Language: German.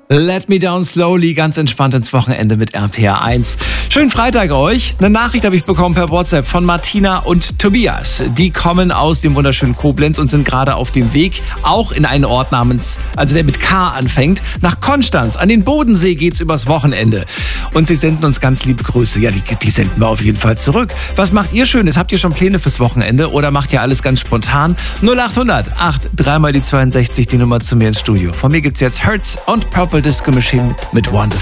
Let Me Down Slowly, ganz entspannt ins Wochenende mit RPR 1. Schönen Freitag euch. Eine Nachricht habe ich bekommen per WhatsApp von Martina und Tobias. Die kommen aus dem wunderschönen Koblenz und sind gerade auf dem Weg, auch in einen Ort der mit K anfängt, nach Konstanz. An den Bodensee geht's übers Wochenende. Und sie senden uns ganz liebe Grüße. Ja, die senden wir auf jeden Fall zurück. Was macht ihr Schönes? Habt ihr schon Pläne fürs Wochenende oder macht ihr alles ganz spontan? 0800 8 3 mal die 62, die Nummer zu mir ins Studio. Von mir gibt's jetzt Hertz und Purple Disco Machine mit Wonderful.